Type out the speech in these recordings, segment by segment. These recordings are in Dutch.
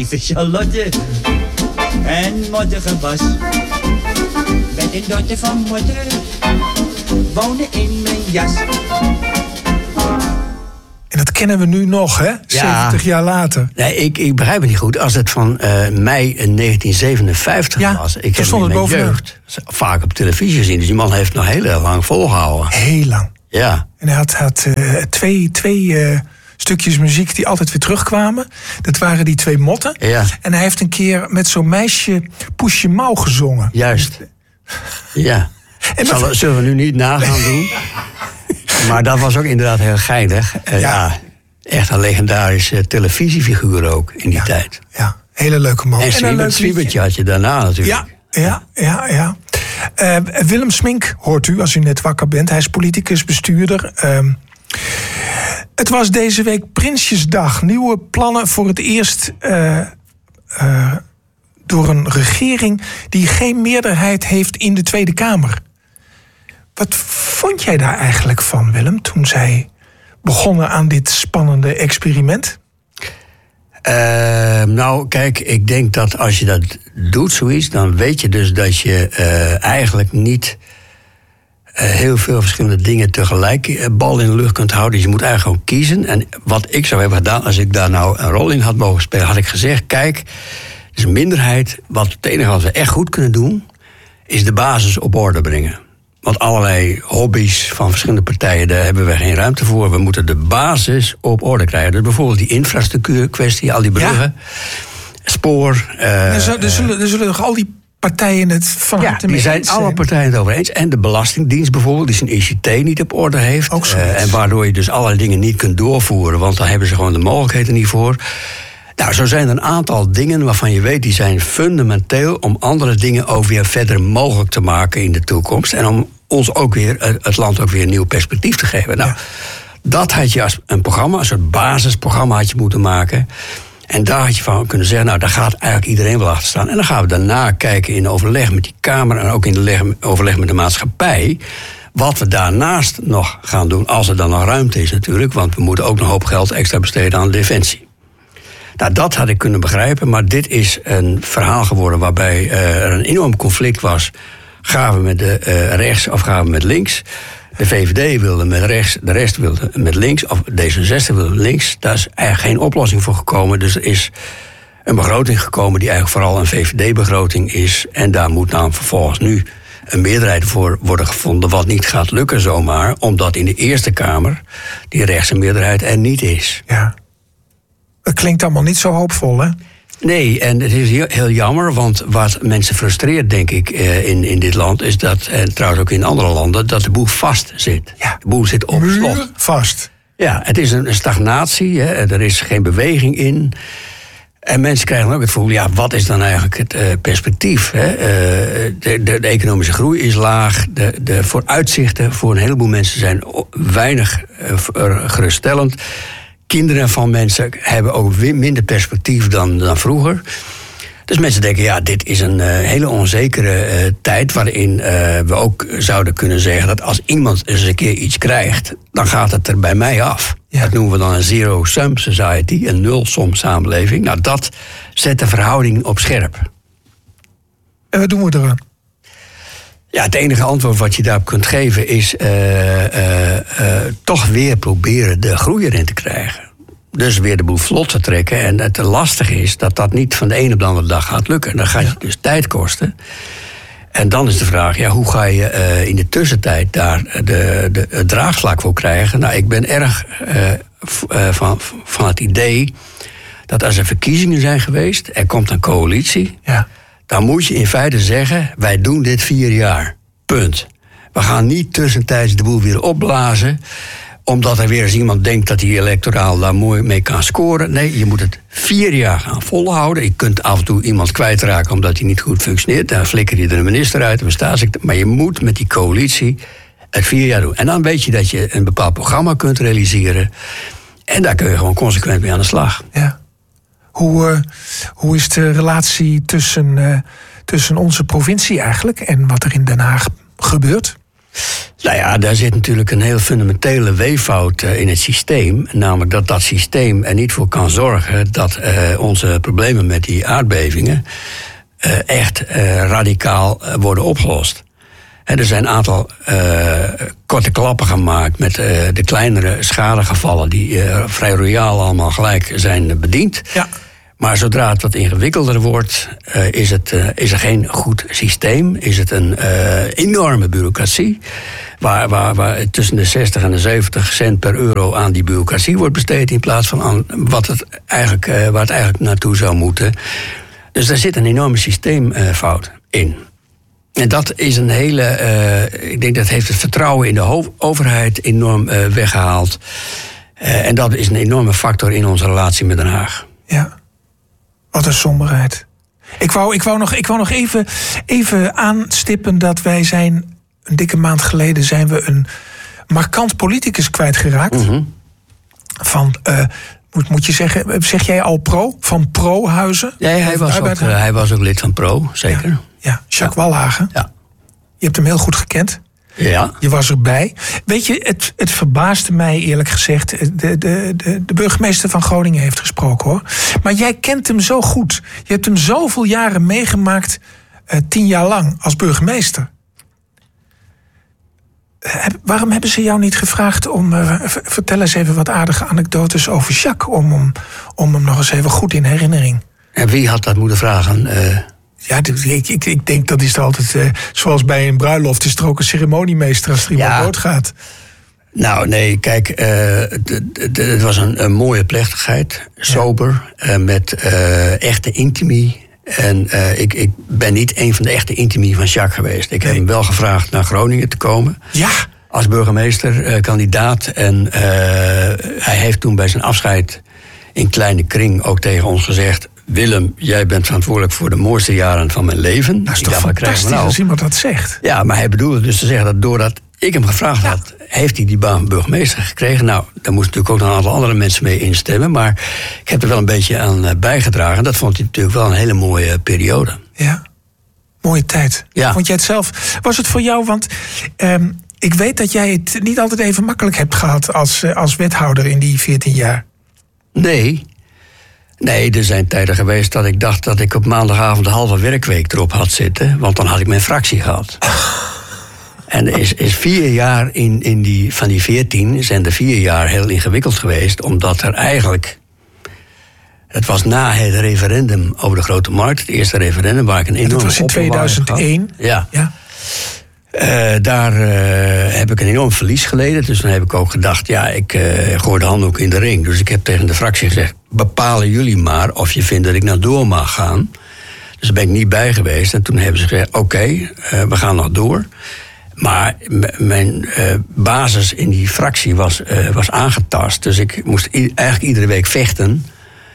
lieve Charlotte. En moedige was. Met een dochter van moeder. Wonen in mijn jas. En dat kennen we nu nog, hè? 70 jaar later. Nee, ik begrijp het niet goed. Als het van mei 1957 was. Ik heb in mijn jeugd vaak op televisie gezien. Dus die man heeft nog heel lang volgehouden. Heel lang. Ja. En hij had twee stukjes muziek die altijd weer terugkwamen. Dat waren die twee motten. Ja. En hij heeft een keer met zo'n meisje Poesje Mouw gezongen. Juist. Ja. En Zullen we nu niet nagaan doen? Maar dat was ook inderdaad heel geinig. Ja, echt een legendarische televisiefiguur ook in die tijd. Ja, hele leuke man. En Swiebertje had je daarna natuurlijk. Ja. Willem Smink hoort u als u net wakker bent. Hij is politicus, bestuurder. Het was deze week Prinsjesdag. Nieuwe plannen voor het eerst door een regering die geen meerderheid heeft in de Tweede Kamer. Wat vond jij daar eigenlijk van, Willem, toen zij begonnen aan dit spannende experiment? Nou, kijk, ik denk dat als je dat doet, zoiets, dan weet je dus dat je eigenlijk niet heel veel verschillende dingen tegelijk bal in de lucht kunt houden. Dus je moet eigenlijk gewoon kiezen. En wat ik zou hebben gedaan, als ik daar nou een rol in had mogen spelen, had ik gezegd, kijk, het is een minderheid. Het enige wat we echt goed kunnen doen, is de basis op orde brengen. Want allerlei hobby's van verschillende partijen, daar hebben we geen ruimte voor. We moeten de basis op orde krijgen. Dus bijvoorbeeld die infrastructuurkwestie, al die bruggen, spoor. Er zullen toch al die partijen het van harte mee eens zijn? Die zijn alle partijen het over eens. En de Belastingdienst bijvoorbeeld, die zijn ICT niet op orde heeft. Ook en waardoor je dus allerlei dingen niet kunt doorvoeren. Want dan hebben ze gewoon de mogelijkheden niet voor. Nou, zo zijn er een aantal dingen waarvan je weet, die zijn fundamenteel om andere dingen ook weer verder mogelijk te maken in de toekomst. En om ons ook weer, het land ook weer een nieuw perspectief te geven. Nou, dat had je als een programma, een soort basisprogramma had je moeten maken. En daar had je van kunnen zeggen, nou, daar gaat eigenlijk iedereen wel achter staan. En dan gaan we daarna kijken in overleg met die Kamer en ook in overleg met de maatschappij, wat we daarnaast nog gaan doen, als er dan nog ruimte is natuurlijk. Want we moeten ook nog een hoop geld extra besteden aan de defensie. Nou, dat had ik kunnen begrijpen, maar dit is een verhaal geworden waarbij er een enorm conflict was. Gaan we met de rechts of gaan we met links? De VVD wilde met rechts, de rest wilde met links, of D66 wilde met links. Daar is eigenlijk geen oplossing voor gekomen. Dus er is een begroting gekomen die eigenlijk vooral een VVD-begroting is. En daar moet dan vervolgens nu een meerderheid voor worden gevonden, wat niet gaat lukken zomaar, omdat in de Eerste Kamer die rechtse meerderheid er niet is. Ja. Het klinkt allemaal niet zo hoopvol, hè? Nee, en het is heel jammer, want wat mensen frustreert, denk ik, in dit land, is dat, en trouwens ook in andere landen, dat de boel vast zit. Ja. De boel zit op slot. Vast. Ja, het is een stagnatie, hè, er is geen beweging in. En mensen krijgen ook het gevoel, ja, wat is dan eigenlijk het perspectief? Hè? De economische groei is laag, de vooruitzichten voor een heleboel mensen zijn weinig geruststellend. Kinderen van mensen hebben ook minder perspectief dan vroeger. Dus mensen denken, ja, dit is een hele onzekere tijd, waarin we ook zouden kunnen zeggen dat als iemand eens een keer iets krijgt, dan gaat het er bij mij af. Ja. Dat noemen we dan een zero-sum society, een nulsom samenleving. Nou, dat zet de verhouding op scherp. En wat doen we eraan? Ja, het enige antwoord wat je daarop kunt geven is toch weer proberen de groei erin te krijgen. Dus weer de boel vlot te trekken. En het lastige is dat dat niet van de ene op de andere dag gaat lukken. Dan gaat je dus tijd kosten. En dan is de vraag, ja, hoe ga je in de tussentijd daar het draagvlak voor krijgen? Nou, ik ben erg van het idee dat als er verkiezingen zijn geweest, er komt een coalitie, ja, dan moet je in feite zeggen, wij doen dit 4 jaar. Punt. We gaan niet tussentijds de boel weer opblazen, omdat er weer eens iemand denkt dat hij electoraal daar mooi mee kan scoren. Nee, je moet het 4 jaar gaan volhouden. Je kunt af en toe iemand kwijtraken omdat hij niet goed functioneert. Dan flikker je er een minister uit, een staatssecretaris. Maar je moet met die coalitie het 4 jaar doen. En dan weet je dat je een bepaald programma kunt realiseren. En daar kun je gewoon consequent mee aan de slag. Ja. Hoe is de relatie tussen onze provincie eigenlijk en wat er in Den Haag gebeurt? Nou ja, daar zit natuurlijk een heel fundamentele weeffout in het systeem. Namelijk dat systeem er niet voor kan zorgen dat onze problemen met die aardbevingen echt radicaal worden opgelost. Er zijn een aantal korte klappen gemaakt met de kleinere schadegevallen die vrij royaal allemaal gelijk zijn bediend. Ja. Maar zodra het wat ingewikkelder wordt, is er geen goed systeem. Is het een enorme bureaucratie. Waar tussen de 60 en de 70 cent per euro aan die bureaucratie wordt besteed, in plaats van aan waar het eigenlijk naartoe zou moeten. Dus daar zit een enorme systeemfout in. En dat is een hele. Ik denk dat heeft het vertrouwen in de overheid enorm weggehaald. En dat is een enorme factor in onze relatie met Den Haag. Ja. Wat een somberheid. Ik wou nog even aanstippen dat wij zijn. Een dikke maand geleden zijn we een markant politicus kwijtgeraakt. Mm-hmm. Van, moet je zeggen, zeg jij al pro? Van Pro-huizen? Nee, hij was ook lid van Pro, zeker. Ja, Jacques Wallhagen. Ja. Je hebt hem heel goed gekend. Ja. Je was erbij. Weet je, het verbaasde mij eerlijk gezegd. De burgemeester van Groningen heeft gesproken, hoor. Maar jij kent hem zo goed. Je hebt hem zoveel jaren meegemaakt, 10 jaar lang, als burgemeester. Waarom hebben ze jou niet gevraagd om... vertel eens even wat aardige anekdotes over Jacques... om hem nog eens even goed in herinnering. En wie had dat moeten vragen? Ja, ik denk dat is er altijd... zoals bij een bruiloft is er ook een ceremoniemeester... als er iemand doodgaat. Nou, nee, kijk, het was een mooie plechtigheid. Sober, met echte intimie. En ik ben niet een van de echte intimie van Jacques geweest. Ik heb hem wel gevraagd naar Groningen te komen. Ja. Als burgemeester-kandidaat. En hij heeft toen bij zijn afscheid in kleine kring ook tegen ons gezegd... Willem, jij bent verantwoordelijk voor de mooiste jaren van mijn leven. Dat is toch fantastisch als iemand dat zegt. Ja, maar hij bedoelde dus te zeggen dat doordat ik hem gevraagd had... heeft hij die baan van burgemeester gekregen. Nou, daar moesten natuurlijk ook nog een aantal andere mensen mee instemmen. Maar ik heb er wel een beetje aan bijgedragen. Dat vond hij natuurlijk wel een hele mooie periode. Ja, mooie tijd. Ja. Vond jij het zelf? Was het voor jou, want ik weet dat jij het niet altijd even makkelijk hebt gehad... als wethouder in die 14 jaar. Nee, er zijn tijden geweest dat ik dacht dat ik op maandagavond de halve werkweek erop had zitten. Want dan had ik mijn fractie gehad. En is 4 jaar van die 14 zijn er 4 jaar heel ingewikkeld geweest. Omdat er eigenlijk... Het was na het referendum over de Grote Markt. Het eerste referendum waar ik een enorme dat was in 2001. Ja. Daar heb ik een enorm verlies geleden. Dus dan heb ik ook gedacht, ik gooi de handdoek in de ring. Dus ik heb tegen de fractie gezegd... bepalen jullie maar of je vindt dat ik nou door mag gaan. Dus daar ben ik niet bij geweest. En toen hebben ze gezegd, oké, we gaan nog door. Maar mijn basis in die fractie was aangetast. Dus ik moest eigenlijk iedere week vechten...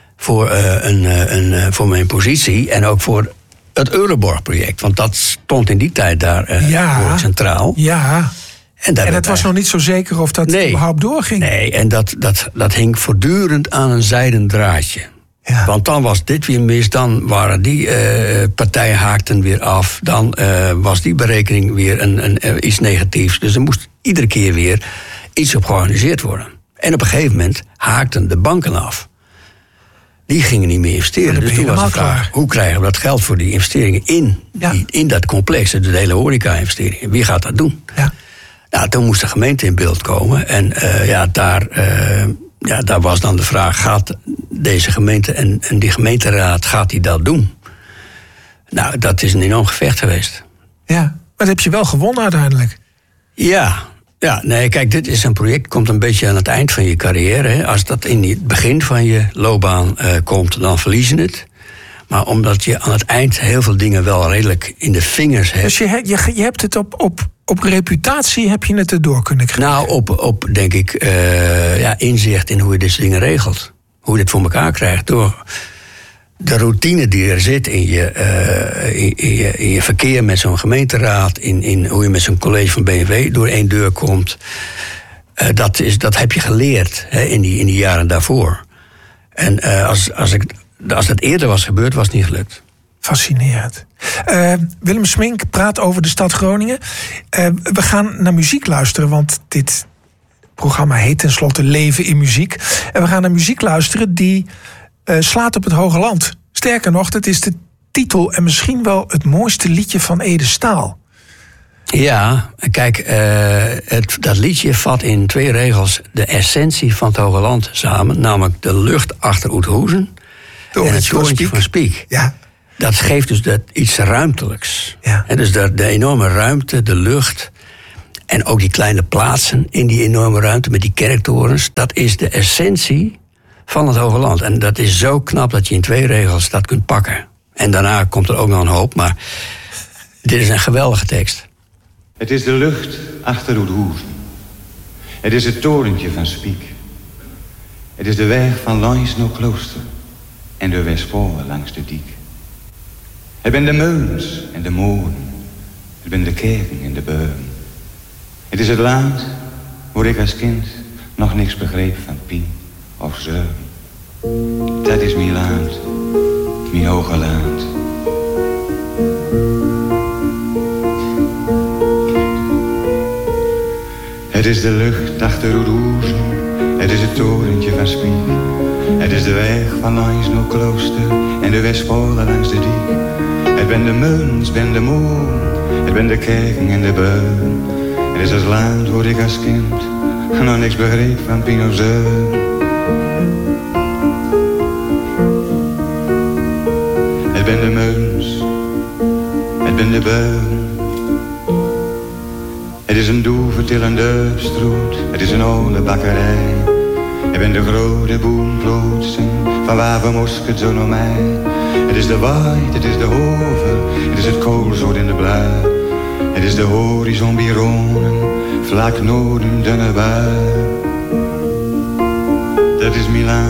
voor mijn positie en ook voor... het Euroborg-project, want dat stond in die tijd daar centraal. Ja, en het was nog niet zo zeker of dat überhaupt doorging. Nee, en dat hing voortdurend aan een zijden draadje. Ja. Want dan was dit weer mis, dan waren die partijen haakten weer af... dan was die berekening weer iets negatiefs. Dus er moest iedere keer weer iets op georganiseerd worden. En op een gegeven moment haakten de banken af. Die gingen niet meer investeren. Dus toen was de vraag, hoe krijgen we dat geld voor die investeringen in dat complex? De hele horeca-investeringen. Wie gaat dat doen? Ja. Nou, toen moest de gemeente in beeld komen. En daar was dan de vraag, gaat deze gemeente en die gemeenteraad, gaat die dat doen? Nou, dat is een enorm gevecht geweest. Ja, maar dat heb je wel gewonnen uiteindelijk. Ja, nee, kijk, dit is een project, komt een beetje aan het eind van je carrière. Hè. Als dat in het begin van je loopbaan komt, dan verlies je het. Maar omdat je aan het eind heel veel dingen wel redelijk in de vingers hebt. Dus je hebt het op reputatie heb je het erdoor kunnen krijgen? Nou, op denk ik, inzicht in hoe je deze dingen regelt. Hoe je dit voor elkaar krijgt. Door de routine die er zit in je verkeer met zo'n gemeenteraad... in hoe je met zo'n college van BMW door 1 deur komt... dat heb je geleerd in die jaren daarvoor. En als dat eerder was gebeurd, was het niet gelukt. Fascinerend. Willem Smink praat over de stad Groningen. We gaan naar muziek luisteren, want dit programma heet tenslotte Leven in Muziek. En we gaan naar muziek luisteren die slaat op het Hoge Land. Sterker nog, het is de titel en misschien wel het mooiste liedje van Ede Staal. Ja, kijk, dat liedje vat in 2 regels de essentie van het Hoge Land samen. Namelijk de lucht achter Oudhoezen en het torentje van Spiek. Ja. Dat geeft dus iets ruimtelijks. Ja. En dus de enorme ruimte, de lucht en ook die kleine plaatsen in die enorme ruimte met die kerktorens. Dat is de essentie van het Hoge Land. En dat is zo knap dat je in 2 regels dat kunt pakken. En daarna komt er ook nog een hoop, maar dit is een geweldige tekst. Het is de lucht achter Oudhoezen. Het is het torentje van Spiek. Het is de weg van langs naar klooster en de Westpolen langs de diek. Het ben de meulens en de molen. Het ben de kerken en de beuren. Het is het land waar ik als kind nog niks begreep van pien of zeuren. Dat is mijn land, mijn hoge land. Het is de lucht achter Oudhoezen, het is het torentje van Spiek. Het is de weg van langs naar klooster en de Westpolen langs de diek. Het ben de meulens, ben de molen, het ben de kerken en de beuren. Het is het land waar ik als kind nog niks begreep van pien of zeuren. Het ben de meulens, het ben de beuren. Het is een doevertillende stroet, het is een oude bakkerij. Het ben de grote boomplotsen, van waar we mosket zo naar mij. Het is de waait, het is de hover, het is het koolzoot in de blauw. Het is de horizon bironen, vlak noorden dunne bui. Dat is Milaan.